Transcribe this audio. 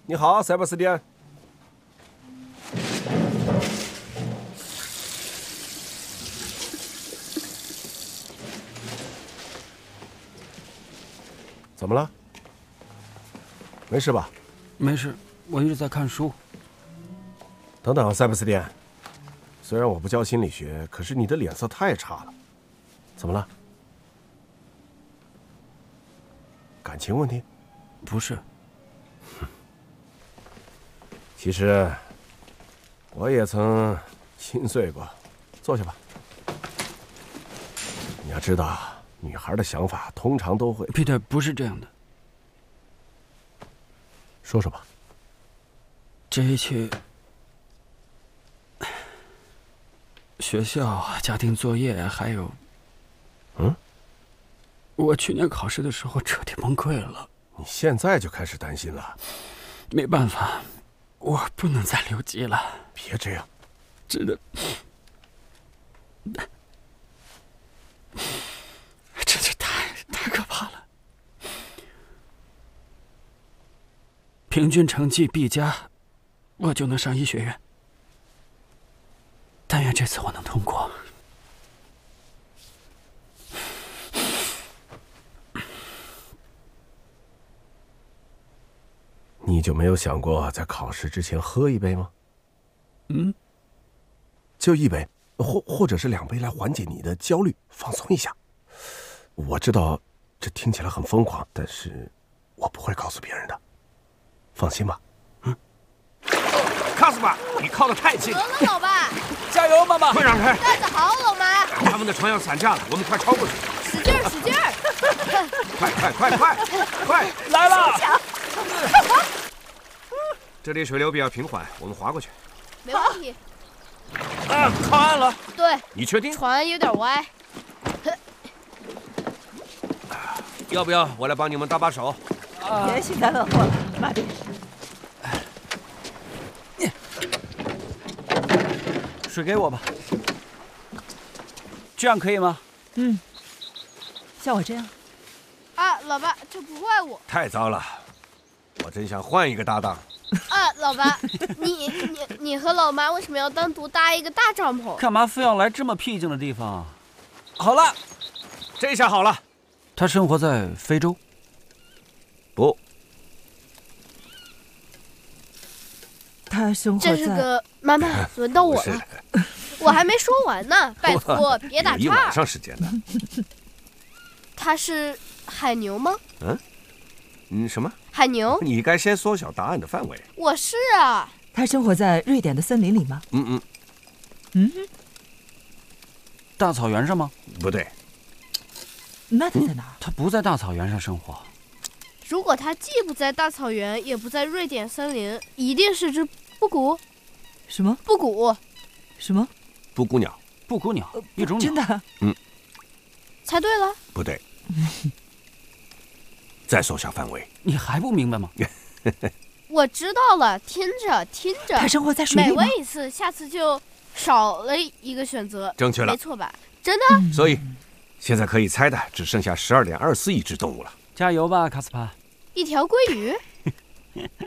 你好，塞巴斯蒂安。怎么了？没事吧？ 没事，我一直在看书。 等等，塞巴斯蒂安，虽然我不教心理学，可是你的脸色太差了，怎么了？感情问题？ 不是。 其实我也曾心碎过。坐下吧。你要知道，女孩的想法通常都会…… 彼得，不是这样的。 说说吧。 这一切，学校、家庭作业，还有……我去年考试的时候彻底崩溃了。 你现在就开始担心了？ 没办法，我不能再留级了。 别这样， 真的，真是太可怕了。平均成绩 B 加，我就能上医学院。但愿这次我能通过。 你就没有想过在考试之前喝一杯吗？就一杯，或者是2杯来缓解你的焦虑，放松一下。我知道这听起来很疯狂，但是我不会告诉别人的，放心吧。 卡斯巴，你靠得太近了。 得了，老爸， 加油，妈妈！ 快让开！ 干得好，老妈！ 他们的船要散架了，我们快超过去！ 使劲儿，使劲儿！ 快！ 来了！ 这里水流比较平缓，我们划过去。 没问题。 靠岸了。 对， 你确定？ 船有点歪。 要不要我来帮你们搭把手？ 别幸灾乐祸了，慢点。 水给我吧。这样可以吗？ 像我这样。 啊，老爸，这不怪我。 太糟了，我真想换一个搭档。 啊，老爸，你和老妈为什么要单独搭一个大帐篷？ 干嘛非要来这么僻静的地方？好了， 这下好了。 他生活在非洲。 不， 他生活在…… 这是个妈妈，轮到我了。我还没说完呢，拜托别打岔。 一晚上时间呢。 他是海牛吗？ 什么？ 海牛？ 你该先缩小答案的范围。 我是啊。 他生活在瑞典的森林里吗？ 大草原上吗？ 不对。 那他在哪儿？ 他不在大草原上生活。 如果他既不在大草原，也不在瑞典森林，一定是只布谷。 什么？ 布谷？ 什么？ 布谷鸟。 布谷鸟，一种鸟。 真的？ 猜对了。 不对。再缩小范围。 你还不明白吗？ 我知道了，听着。 他生活在水里吗？ 每问一次，下次就少了一个选择。 正确了， 没错吧？真的？ 所以，现在可以猜的只剩下12.24亿只动物了。 加油吧，卡斯帕！ 一条鲑鱼。